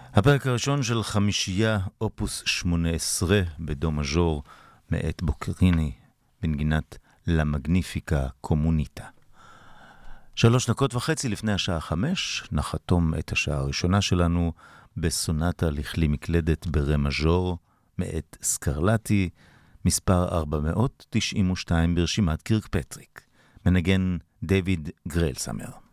הפרק הראשון של חמישייה אופוס 18 בדו מז'ור מאת בוקריני בנגינת לה מגניפיקה קומוניטה. 3:30 לפני השעה 5 נחתום את השעה הראשונה שלנו בסונטה לכלי מקלדת ברה מז'ור מאת סקרלטי מספר 492 ברשימת קירקפטריק. מנגן דיוויד גרלסמר.